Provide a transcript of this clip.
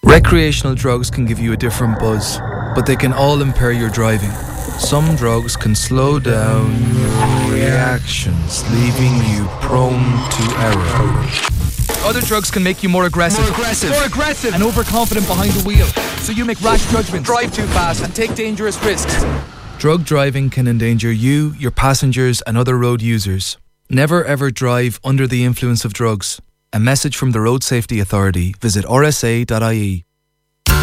Recreational drugs can give you a different buzz, but they can all impair your driving. Some drugs can slow down your reactions, leaving you prone to error. Other drugs can make you more aggressive, and overconfident behind the wheel, so you make rash judgments, drive too fast, and take dangerous risks. Drug driving can endanger you, your passengers, and other road users. Never ever drive under the influence of drugs. A message from the Road Safety Authority. Visit rsa.ie.